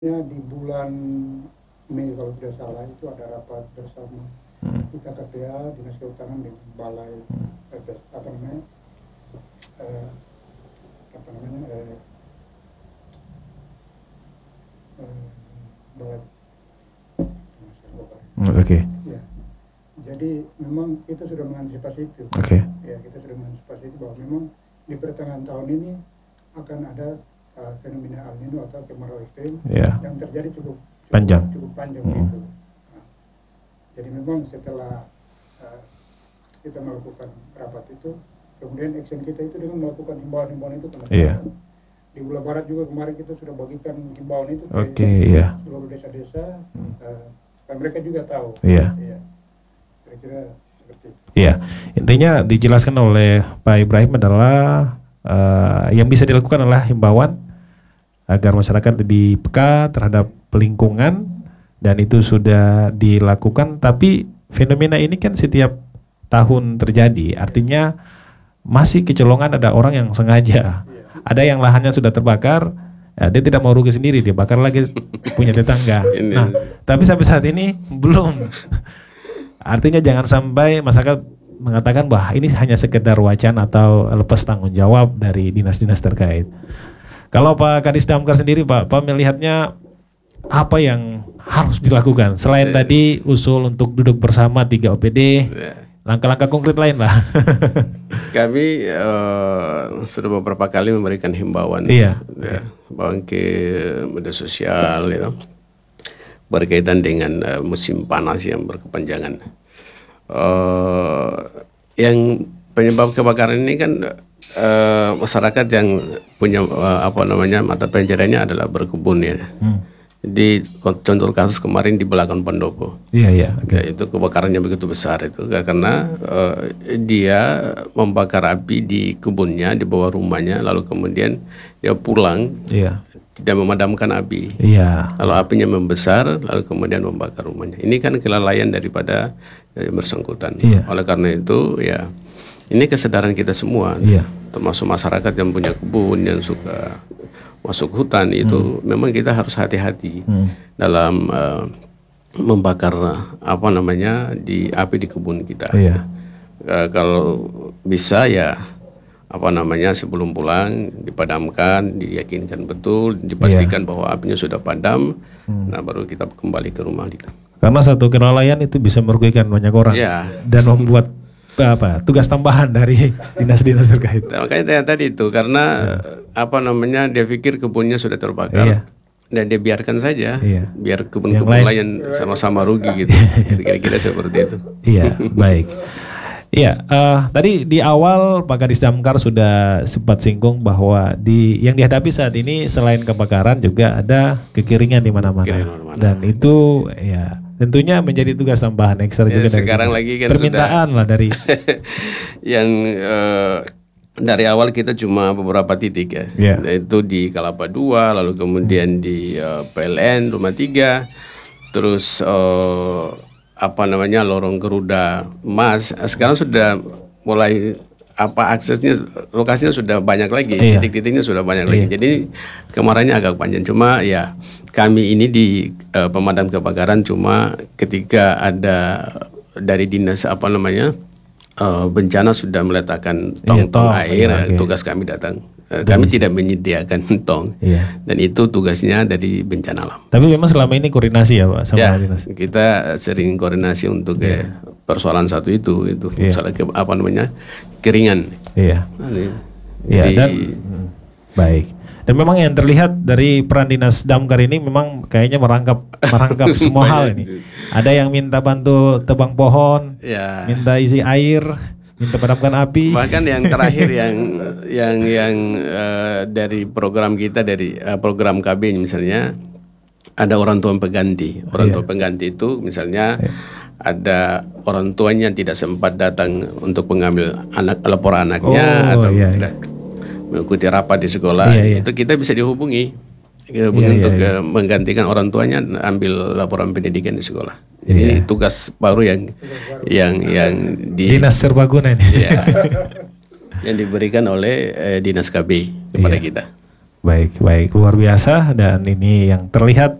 Ya, di bulan Mei kalau tidak salah itu ada rapat bersama kita KPA, Dinas Kehutanan dengan Balai apa namanya eh, apa namanya Balai Oke. ya. Jadi memang kita sudah mengantisipasi itu. Oke. Ya, kita sudah mengantisipasi itu bahwa memang di pertengahan tahun ini akan ada fenomena El Nino atau kemarau ekstrim yang terjadi cukup panjang gitu. Nah, jadi memang setelah kita melakukan rapat itu, kemudian action kita itu dengan melakukan himbauan-himbauan itu ke masyarakat. Di Pulau Barat juga kemarin kita sudah bagikan himbauan itu ke seluruh desa-desa, supaya mereka juga tahu. Ya, kira-kira seperti itu. Iya, intinya dijelaskan oleh Pak Ibrahim adalah yang bisa dilakukan adalah himbauan agar masyarakat lebih peka terhadap lingkungan, dan itu sudah dilakukan. Tapi fenomena ini kan setiap tahun terjadi, artinya masih kecolongan ada orang yang sengaja, ada yang lahannya sudah terbakar, ya, dia tidak mau rugi sendiri, dia bakar lagi punya tetangga. Nah, tapi sampai saat ini belum. Artinya jangan sampai masyarakat mengatakan bahwa ini hanya sekedar wacana atau lepas tanggung jawab dari dinas-dinas terkait. Kalau Pak Kadis Damkar sendiri, Pak melihatnya apa yang harus dilakukan selain tadi usul untuk duduk bersama 3 OPD, langkah-langkah konkret lain lah. Kami sudah beberapa kali memberikan himbauan, himbauan ke media sosial, berkaitan dengan musim panas yang berkepanjangan. Yang penyebab kebakaran ini kan masyarakat yang punya mata pencahariannya adalah berkebun ya. Di contoh kasus kemarin di belakang pendopo, itu kebakarannya begitu besar itu karena dia membakar api di kebunnya di bawah rumahnya, lalu kemudian dia pulang tidak memadamkan api, lalu apinya membesar, lalu kemudian membakar rumahnya. Ini kan kelalaian daripada yang bersangkutan. Oleh karena itu ya ini kesadaran kita semua, termasuk masyarakat yang punya kebun, yang suka masuk hutan itu memang kita harus hati-hati dalam membakar di api di kebun kita. Kalau bisa ya sebelum pulang dipadamkan, diyakinkan betul, dipastikan bahwa apinya sudah padam, nah baru kita kembali ke rumah kita. Karena satu kelalaian itu bisa merugikan banyak orang dan membuat tugas tambahan dari dinas-dinas terkait. Nah, makanya tadi itu karena dia pikir kebunnya sudah terbakar dan dia biarkan saja, biar kebun-kebun lain sama-sama rugi gitu. Kira-kira seperti itu. Baik. Tadi di awal Pak Kadis Damkar sudah sempat singgung bahwa yang dihadapi saat ini selain kebakaran juga ada kekeringan di mana-mana. Dan itu tentunya menjadi tugas tambahan ekstra juga dari sekarang lagi kan permintaan lah dari yang dari awal kita cuma beberapa titik yaitu di Kalapa 2, lalu kemudian di PLN Rumah 3, terus Lorong Garuda Mas. Sekarang sudah mulai aksesnya, lokasinya sudah banyak lagi, titik-titiknya sudah banyak lagi. Jadi kemarinnya agak panjang, cuma ya kami ini di pemadam kebakaran cuma ketika ada dari dinas bencana sudah meletakkan tong air, tugas kami datang. Kami tidak menyediakan tong, dan itu tugasnya dari bencana alam. Tapi memang selama ini koordinasi ya Pak sama dinas. Kita sering koordinasi untuk persoalan satu itu misalnya keringan. Baik. Dan memang yang terlihat dari peran dinas damkar ini memang kayaknya merangkap semua hal ini. Ada yang minta bantu tebang pohon, minta isi air, minta padamkan api. Bahkan yang terakhir yang dari program kita, dari program KB misalnya, ada orang tua pengganti. Orang tua pengganti itu misalnya ada orang tuanya tidak sempat datang untuk mengambil laporan anaknya atau tidak mengikuti rapat di sekolah, itu kita bisa dihubungi untuk menggantikan orang tuanya ambil laporan pendidikan di sekolah. Ini tugas baru yang di dinas serbaguna ini. Yang diberikan oleh dinas KB kepada kita. Baik, luar biasa, dan ini yang terlihat